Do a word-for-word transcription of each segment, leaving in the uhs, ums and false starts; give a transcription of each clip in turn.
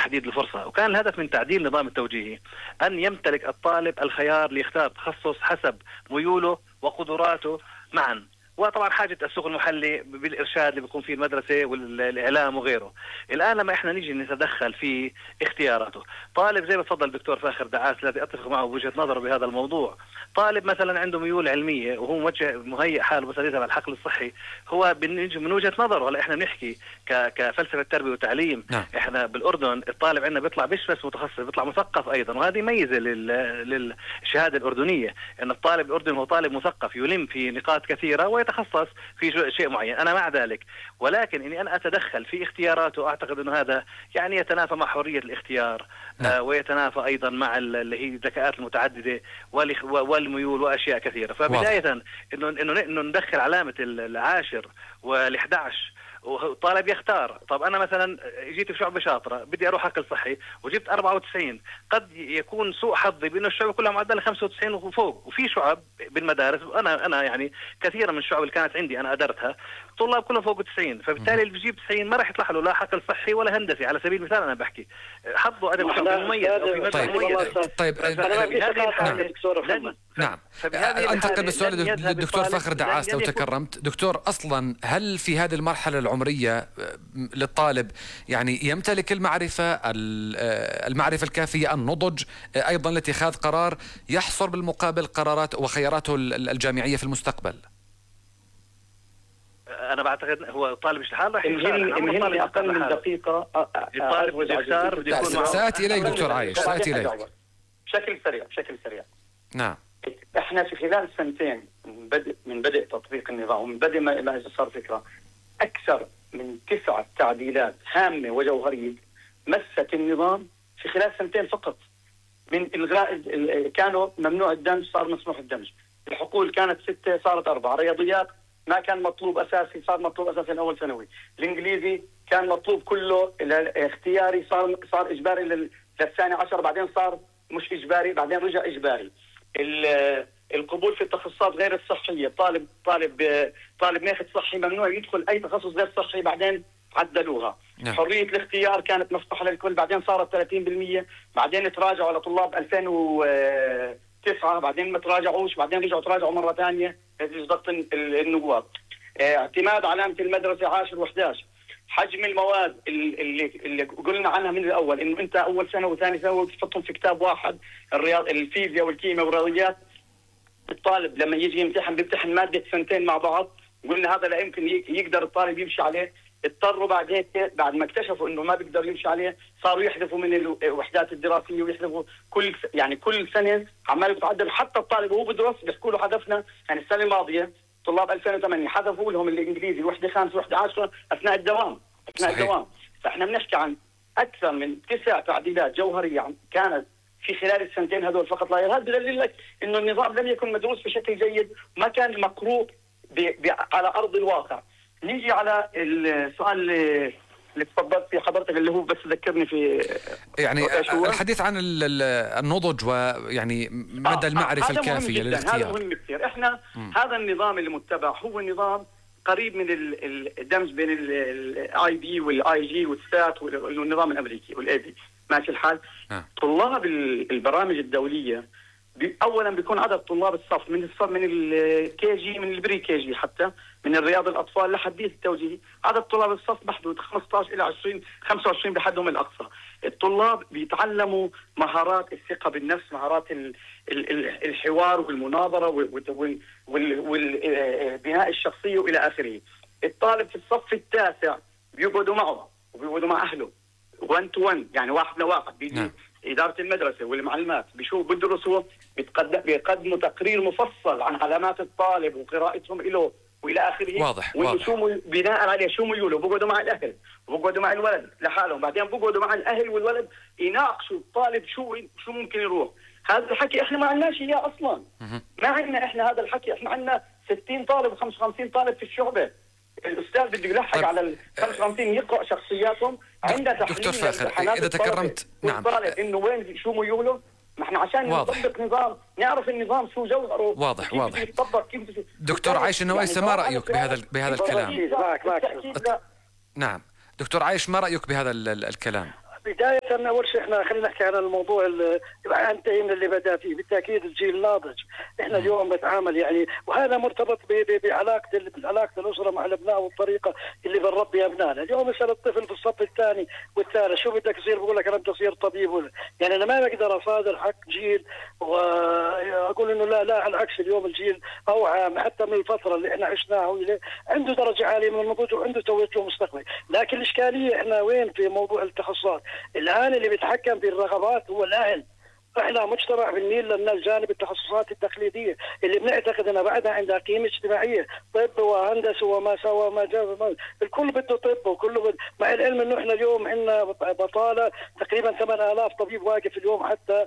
تحديد الفرصة. وكان الهدف من تعديل نظام التوجيهي أن يمتلك الطالب الخيار ليختار تخصص حسب ميوله وقدراته معا، وطبعا حاجة السوق المحلي بالإرشاد اللي بيكون فيه المدرسة والإعلام وغيره. الآن لما إحنا نيجي نتدخل في اختياراته، طالب زي ما تفضل الدكتور فاخر دعاس الذي أتفق معه بوجهة نظره بهذا الموضوع، طالب مثلا عنده ميول علمية وهو موجه مهيئ حاله مثلا يذهب على الحقل الصحي، هو من وجهة نظره. هلا إحنا بنحكي كفلسفة تربية وتعليم، نعم. إحنا بالأردن الطالب عندنا بيطلع مش بس متخصص، بيطلع مثقف أيضا، وهذه ميزة للشهادة الأردنية أن الطالب الأردني هو طالب مثقف يلم في نقاط كثيرة ويتخصص في شيء معين. أنا مع ذلك، ولكن إني أنا أتدخل في اختياراته أعتقد أنه هذا يعني يتنافى مع حرية الاختيار، نعم. آه ويتنافى أيضا مع اللي هي الذكاءات المتعددة والميول وأشياء كثيرة. فبداية إنه إنه إنه ندخل علامة العاشر والإحدى عشر والطالب يختار. طب أنا مثلا جيت في شعبة شاطرة بدي أروح حقل صحي وجبت أربعة وتسعين، قد يكون سوء حظي بأنه الشعب كلها معدل خمسة وتسعين وفوق، وفي شعب بالمدارس أنا أنا يعني كثيرا من الشعب اللي كانت عندي أنا أدرتها طلاب كلهم فوق تسعين، فبالتالي اللي بيجيب تسعين ما راح يطلع له لا حقل صحي ولا هندسي على سبيل المثال. أنا بحكي حظه أدب مميز أو في مجال طيب. مميز. طيب نعم. نعم. أنتقل بالسؤال للدكتور فاخر دعاس لو تكرمت. دكتور، أصلا هل في هذه المرحلة العمرية للطالب يعني يمتلك المعرفة المعرفة الكافية، النضج أيضا لاتخاذ قرار يحصر بالمقابل قرارات وخياراته الجامعية في المستقبل؟ أنا بعتقد هو طالب اجتهاد راح يختار أقل من دقيقة. الطالب بده يختار بده يكون. سأتي إليك دكتور عايش، سأتي إليك بشكل سريع بشكل سريع. نعم. احنا في خلال سنتين من بدء من بدء تطبيق النظام ومن بدء ما صار فكرة، أكثر من تسعة تعديلات هامة وجوهرية مست النظام في خلال سنتين فقط. من إلغاء كانوا ممنوع الدمج صار مسموح الدمج، الحقول كانت ستة صارت أربعة، رياضيات ما كان مطلوب أساسي صار مطلوب أساسي أول ثانوي، الإنجليزي كان مطلوب كله اختياري صار صار إجباري للثاني عشر، بعدين صار مش إجباري بعدين رجع إجباري. القبول في التخصصات غير الصحية، طالب طالب طالب ناخذ صحي ممنوع يدخل أي تخصص غير صحي، بعدين عدلوها. نعم. حرية الاختيار كانت مفتوحة للكل، بعدين صارت ثلاثين بالمئة، بعدين تراجعوا على طلاب ألفين وتسعة، بعدين ما تراجعوش، بعدين رجعوا تراجعوا مرة ثانية ضغط النواب. اعتماد علامة المدرسة عاشر وإحدى عشر، حجم المواد اللي اللي قلنا عنها من الأول إنه أنت أول سنة وثاني سنة تحطهم في كتاب واحد، الرياض الفيزياء والكيمياء والرياضيات. الطالب لما يجي يمتحن بيمتحن مادة سنتين مع بعض، قلنا هذا لا يمكن يقدر الطالب يمشي عليه. اضطروا بعد هيك بعد ما اكتشفوا انه ما بيقدر يمشي عليه صاروا يحذفوا من الوحدات الدراسيه ويحذفوا كل يعني كل سنه عمال يتعدل. حتى الطالب وهو بدرس بيحكوا له حذفنا، يعني السنه الماضيه طلاب ألفين وثمانية حذفوا لهم الانجليزي وحده خامسه وحده عشرة اثناء الدوام اثناء صحيح. الدوام. فاحنا بنحكي عن اكثر من تسع تعديلات جوهريه كانت في خلال السنتين هذول فقط لا غير. هذا دليل لك انه النظام لم يكن مدروس بشكل جيد، ما كان مقروء على ارض الواقع. نيجي على السؤال اللي اللي تفضلت فيه حضرتك اللي هو بس ذكرني في يعني الحديث عن النضج ويعني مدى المعرفة آه الكافية للاختيار. هذا مهم كثير. احنا م. هذا النظام اللي متبع هو نظام قريب من الدمج بين الاي بي والاي جي والسات والنظام الامريكي والاي بي ماشي الحال. آه. طلاب البرامج الدولية اولا بيكون عدد طلاب الصف من الصف من الكي جي من البري كي جي حتى من الرياض الاطفال لحديث التوجيهي، عدد طلاب الصف محدود خمسة عشر الى عشرين خمسة وعشرين بحدهم الاقصى. الطلاب بيتعلموا مهارات الثقه بالنفس، مهارات الحوار والمناظره والبناء الشخصيه والى اخره. الطالب في الصف التاسع بيقعدوا معه وبيقعدوا مع اهله واحد تو واحد، يعني واحد لواحد بيجي إدارة المدرسة والمعلمات بيشوف بدرسوا بيقدموا تقرير مفصل عن علامات الطالب وقراءتهم له وإلى آخره. واضح وشو بناء عليه شو ميوله. بقعدوا مع الأهل وبقعدوا مع الولد لحالهم، بعدين بقعدوا مع الأهل والولد يناقشوا الطالب شو شو ممكن يروح. هذا الحكي إحنا ما عندناش إياه أصلا. ما عندنا إحنا هذا الحكي. إحنا عندنا ستين طالب وخمسة وخمسين طالب في الشعبة. الأستاذ بده يلحق طيب. على ال خمسة وخمسين يقرأ شخصياتهم. عندنا دكتور فاخر إذا تكرمت نعم إنه وين شو ميوله. ما احنا عشان نطبق نظام نعرف النظام شو جوهره. واضح واضح. دكتور عايش النويس ما رأيك بهذا بهذا الكلام؟ معك معك. نعم دكتور عايش ما رأيك بهذا الكلام؟ بداية بداية أول شيء إحنا خلينا نحكي عن الموضوع اللي أنتهي من اللي بدأ فيه. بالتأكيد الجيل الناضج إحنا اليوم بنتعامل يعني، وهذا مرتبط بعلاقة علاقة الأسرة مع الأبناء والطريقة اللي بنربي أبنائنا. اليوم يسأل الطفل في الصف الثاني والثالث شو بدك تصير، بقول لك أنا بدي أصير طبيب ولا. يعني أنا ما بقدر أصادر حق جيل وأقول إنه لا لا، على العكس اليوم الجيل أوعى حتى من الفترة اللي إحنا عشناها، عنده درجة عالية من النضوج وعنده توجه مستقبلي. لكن الإشكالية إحنا وين في موضوع التخصصات الآن؟ اللي بيتحكم في الرغبات هو الأهل. احنا مجتمع بنميل للجانب التخصصات التقليديه اللي بنعتقد انها بعدها عندها قيمه اجتماعيه، طب وهندسه وما سوى وما جاب، الكل بده طب وكله بد... مع العلم انه احنا اليوم عندنا بطاله تقريبا ثمانية آلاف طبيب واقف اليوم، حتى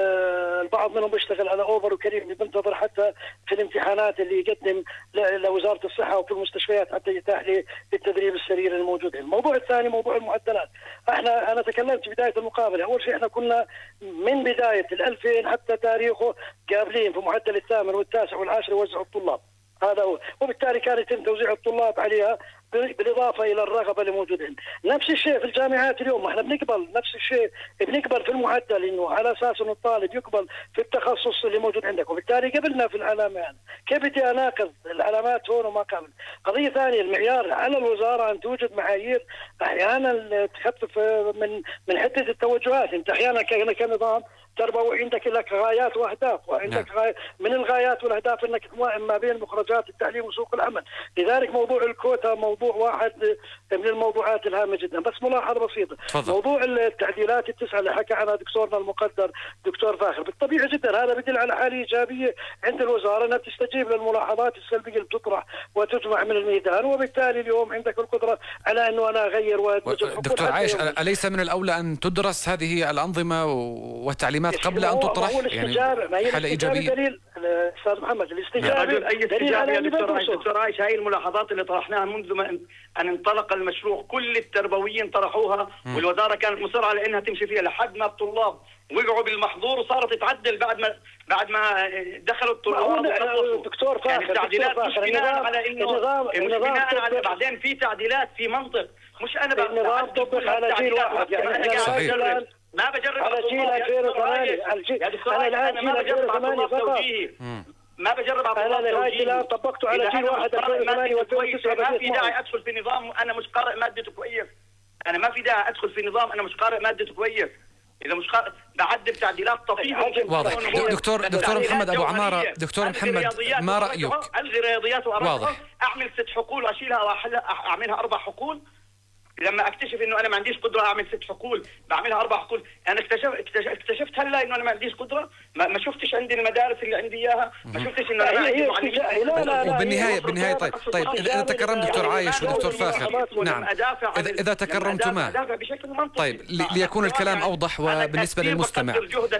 آه البعض منهم بيشتغل على اوفر وكريم بينتظر حتى في الامتحانات اللي يقدم لوزاره الصحه وفي المستشفيات حتى يتاح له التدريب السرير الموجود. الموضوع الثاني موضوع المعدلات. احنا انا تكلمت في بدايه المقابله، اول شيء احنا كنا من بدايه الألفين حتى تاريخه قابلين في معدل الثامن والتاسع والعاشر يوزعوا الطلاب، هذا هو، وبالتالي كان يتم توزيع الطلاب عليها بالإضافة إلى الرغبة اللي موجودة عندنا. نفس الشيء في الجامعات اليوم، احنا بنقبل نفس الشيء، بنقبل في المعدل إنه على أساس إنه الطالب يقبل في التخصص اللي موجود عندك، وبالتالي قبلنا في العلامة. يعني كيف بدي أناقض العلامات هون وما قبل؟ قضية ثانية، المعيار على الوزارة أن توجد معايير أحيانا تخفف من من حدة التوجهات. أنت أحيانا كنظام تربوي عندك لك غايات واهداف، وعندك نعم. غاية من الغايات والاهداف انك توائم ما بين مخرجات التعليم وسوق العمل. لذلك موضوع الكوتا موضوع واحد من الموضوعات الهامه جدا. بس ملاحظه بسيطه، تفضل. موضوع التعديلات التسعه اللي حكى عنها دكتورنا المقدر دكتور فاخر، بالطبيعي جدا هذا بدل على حاله ايجابيه عند الوزاره انها تستجيب للملاحظات السلبيه اللي بتطرح وتجمع من الميدان، وبالتالي اليوم عندك القدره على انه انا اغير وادمج. دكتور عايش، اليس من الاولى ان تدرس هذه الانظمه والتعليمات قبل أن تطرح؟ يعني حالة إيجابية. دليل أستاذ محمد الاستجابة. أي استجابة يا دكتور عايش؟ دكتور عايش، هاي الملاحظات اللي طرحناها منذ ما أن انطلق المشروع، كل التربويين طرحوها م. والوزارة كانت مصرة على أنها تمشي فيها لحد ما الطلاب وقعوا بالمحظور وصارت تتعدل بعد ما بعد ما دخلوا الطلاب. دكتور فاخر، يعني التعديلات مش بناء على إنه مش بناء على بعدين في تعديلات في منطق، مش أنا بقى النظام طبق على جيل واحد. يعني صحيح. ما بجرب على جيل ألفين وثمانية. انا الان انا ما بجرب على طلاب توجيهي، ما بجرب على طلاب توجيهي. انا لغايه الان طبقته على جيل واحد ألفين وثمانية وألفين وتسعة. ما في داعي ادخل في نظام وانا مش قارئ مادته كويس. انا ما في داعي ادخل في نظام انا مش قارئ مادته كويس. اذا مش قارئ بعدل تعديلات طفيفه. واضح. دكتور دكتور محمد ابو عماره، دكتور محمد ما رايك؟ الغي رياضيات وارقام، اعمل ست حقول واشيلها واحلها اعملها اربع حقول. لما اكتشف انه انا ما عنديش قدره اعمل ست حقول بعملها اربع حقول. انا اكتشفت اكتشفت هلا انه انا ما عنديش قدره، ما, ما شفتش عندي المدارس اللي عندي اياها، ما شفتش انه انا عندي معلمين. وبالنهايه بالنهايه طيب طيب اذا تكرمت دكتور عايش ودكتور فاخر، نعم اذا اذا تكرمتما طيب ليكون الكلام اوضح وبالنسبه للمستمع،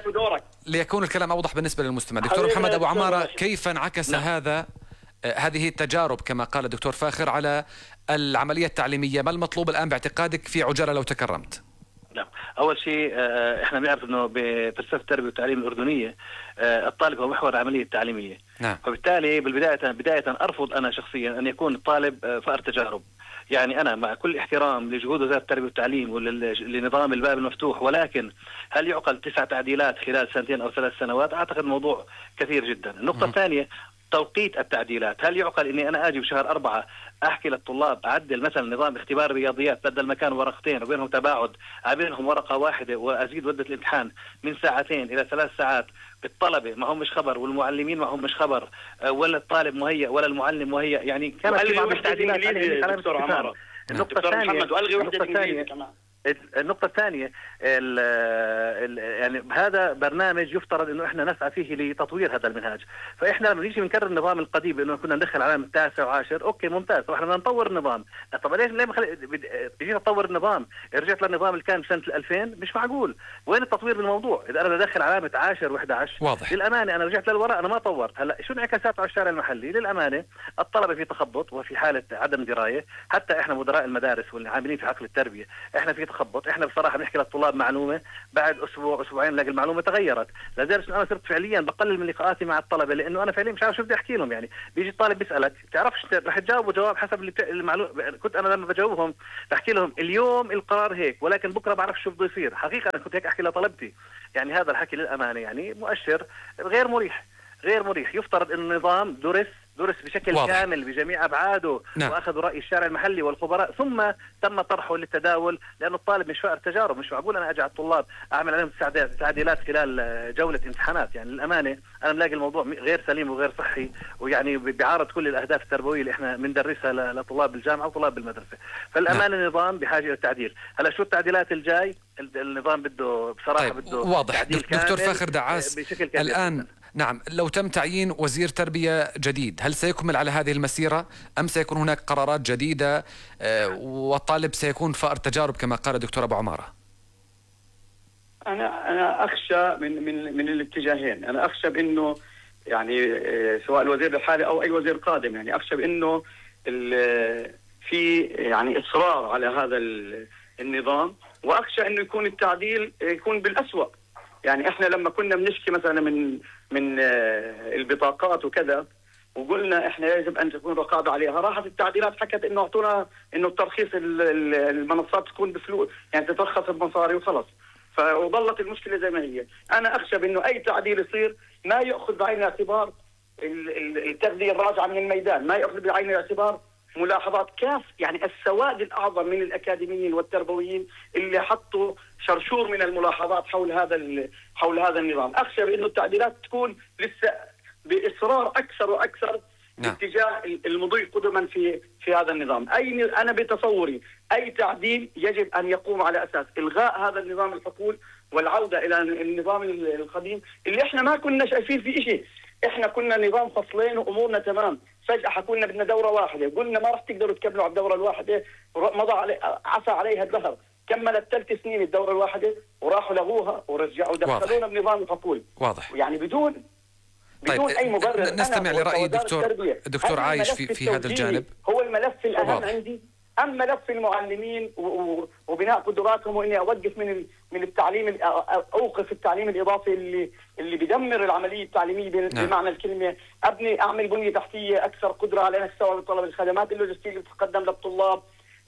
ليكون الكلام اوضح بالنسبه للمستمع. دكتور محمد ابو عماره، كيف انعكس هذا هذه التجارب كما قال الدكتور فاخر على العملية التعليمية؟ ما المطلوب الآن باعتقادك في عجالة لو تكرمت؟ نعم، أول شيء احنا بنعرف أنه بفلسفة التربية والتعليم الأردنية الطالب هو محور العملية التعليمية. نعم. فبالتالي بالبداية بداية أرفض أنا شخصيا أن يكون الطالب فأر تجارب. يعني أنا مع كل احترام لجهود وزارة التربية والتعليم ولنظام الباب المفتوح، ولكن هل يعقل تسع تعديلات خلال سنتين أو ثلاث سنوات؟ أعتقد الموضوع كثير جدا. النقطة الثانية توقيت التعديلات. هل يعقل اني انا اجي بشهر أربعة احكي للطلاب اعدل مثلا نظام اختبار الرياضيات بدل ما كان ورقتين وبينهم تباعد بينهم ورقه واحده وازيد مده الامتحان من ساعتين الى ثلاث ساعات؟ الطلبه ما هم مش خبر والمعلمين ما هم مش خبر، ولا الطالب مهيئ ولا المعلم مهيئ. يعني كان في بعض التعديلات. النقطه الثانيه النقطه الثانيه النقطة الثانية يعني هذا برنامج يفترض انه احنا نسعى فيه لتطوير هذا المنهاج، فاحنا لما نيجي بنكرر النظام القديم انه كنا ندخل علامة التاسع وعاشر، اوكي ممتاز، واحنا بدنا نطور النظام. طب ليش ليه مخلي بيجي نطور النظام؟ رجعت للنظام اللي كان سنة ألفين، مش معقول. وين التطوير بالموضوع؟ اذا انا بدخل علامة عاشر وإحدى عشر واضح. للامانة انا رجعت للوراء، انا ما طورت. هلا شو انعكاسات على الشارع المحلي؟ للامانة الطلبة في تخبط وفي حالة عدم دراية، حتى احنا مدراء المدارس والعاملين في عقل التربية احنا في تخبط. احنا بصراحه بنحكي للطلاب معلومه، بعد اسبوع اسبوعين نلاقي المعلومه تغيرت. لذلك انا صرت فعليا بقلل من لقاءاتي مع الطلبه، لانه انا فعليا مش عارف شو بدي احكي لهم. يعني بيجي الطالب بيسالك بتعرفش رح تجاوبه جواب حسب اللي المعلومه. كنت انا لما بجاوبهم بحكي لهم اليوم القرار هيك، ولكن بكره بعرف شو بده يصير. حقيقه انا كنت هيك احكي لطلبتي. يعني هذا الحكي للامانه يعني مؤشر غير مريح، غير مريح. يفترض انه النظام درس درس بشكل واضح. كامل بجميع أبعاده. نعم. وأخذوا رأي الشارع المحلي والخبراء ثم تم طرحه للتداول، لأنه الطالب مش فائر تجارب. مش معقول أنا أجي على الطلاب أعمل عليهم تعديلات خلال جولة امتحانات. يعني للأمانة أنا ملاقي الموضوع غير سليم وغير صحي، ويعني بيعارض كل الأهداف التربوية اللي إحنا بندرسها لطلاب الجامعة وطلاب المدرسة. فالأمانة نعم. النظام بحاجة إلى التعديل. هلا شو التعديلات الجاي؟ النظام بده بصراحة طيب. بده واضح. تعديل دكتور فاخر دعاس الآن نعم، لو تم تعيين وزير تربية جديد هل سيكمل على هذه المسيرة أم سيكون هناك قرارات جديدة والطالب سيكون فائر تجارب كما قال الدكتور أبو عمارة؟ أنا أنا أخشى من من من الاتجاهين. أنا أخشى بأنه يعني سواء الوزير الحالي أو أي وزير قادم، يعني أخشى بأنه في يعني إصرار على هذا النظام، وأخشى أنه يكون التعديل يكون بالأسوأ. يعني احنا لما كنا بنشكي مثلا من من البطاقات وكذا وقلنا احنا يجب ان تكون رقابه عليها، راحت التعديلات حكت انه اعطونا انه الترخيص المنصات تكون بفلوس، يعني تترخص بمصاري وخلص. فظلت المشكله زي ما هي. انا اخشى بانه اي تعديل يصير ما ياخذ بعين الاعتبار التغذيه الراجعه من الميدان، ما ياخذ بعين الاعتبار ملاحظات كاف يعني السواد الاعظم من الاكاديميين والتربويين اللي حطوا شرشور من الملاحظات حول هذا حول هذا النظام. اخشى بانه التعديلات تكون لسه باصرار اكثر واكثر نعم. باتجاه المضي قدما في في هذا النظام. اي انا بتصوري اي تعديل يجب ان يقوم على اساس الغاء هذا النظام الحقول والعوده الى النظام القديم اللي احنا ما كنا شايفين فيه شيء. احنا كنا نظام فصلين وامورنا تمام، فجأة حكولنا بدنا دورة واحدة، قلنا ما راح تقدروا تكملوا على الدورة الواحدة، مضى علي عصى عليها الدهر، كملت ثلاث سنين الدورة الواحدة وراحوا لغوها ورجعوا دخلونا بنظام الحقول. واضح. يعني بدون بدون طيب. اي مبرر. نستمع لرأي الدكتور الدكتور عايش في في هذا الجانب. هو الملف الأهم واضح. عندي أم ملف المعلمين وبناء قدراتهم، وإني أوقف من من التعليم، أوقف التعليم الإضافي اللي اللي بدمر العملية التعليمية بمعنى الكلمة، أبني أعمل بنية تحتية أكثر قدرة على أن تستوعب طلب الخدمات اللوجستية اللي تقدم للطلاب،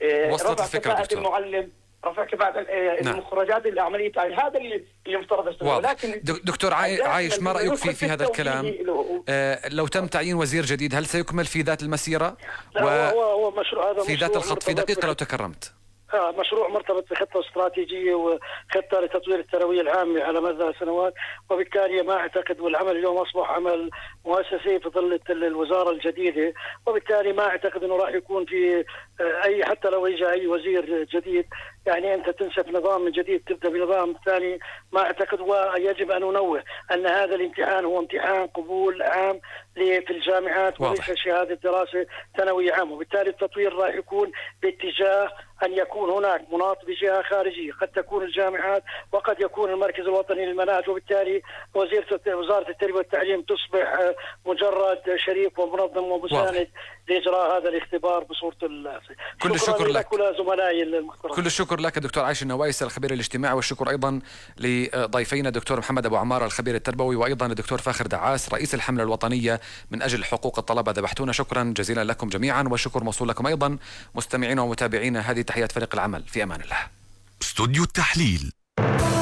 رفع كفاءة المعلم، رفع كفاءة المخرجات العملية التعليمية. هذا اللي اللي مفترض يشتغل. لكن دكتور عايش ما رأيك في في هذا الكلام؟ آه لو تم تعيين وزير جديد هل سيكمل في ذات المسيرة؟ و هو هو مشروع هذا في ذات الخط في دقيقة لو تكرمت. مشروع مرتبط بخطة استراتيجية وخطة لتطوير التربية العامة على مدى سنوات، وبالتالي ما أعتقد، والعمل اليوم أصبح عمل مؤسسي في ظل الوزارة الجديدة، وبالتالي ما أعتقد أنه راح يكون في أي، حتى لو يجي أي وزير جديد يعني أنت تنسف نظام جديد تبدأ بنظام ثاني. ما أعتقد. ويجب أن ننوه أن هذا الامتحان هو امتحان قبول عام في الجامعات وليس شهادة دراسة ثانوية عام، وبالتالي التطوير راح يكون باتجاه أن يكون هناك مناط بجهة خارجية، قد تكون الجامعات وقد يكون المركز الوطني للمناهج، وبالتالي وزيرة وزارة التربية والتعليم تصبح مجرد شريك ومنظم ومساند لإجراء هذا الاختبار بصورة اللازمة. كل الشكر لك زملائي المحترمين. كل الشكر لك دكتور عايش النوايس الخبير الاجتماعي، والشكر أيضا لضيفينا الدكتور محمد أبو عمارة الخبير التربوي، وأيضا الدكتور فاخر دعاس رئيس الحملة الوطنية من أجل حقوق الطلبة. ذبحتونا. شكرا جزيلا لكم جميعا، والشكر موصول لكم أيضا مستمعين ومتابعين. هذه تحيات فريق العمل، في أمان الله. استوديو التحليل.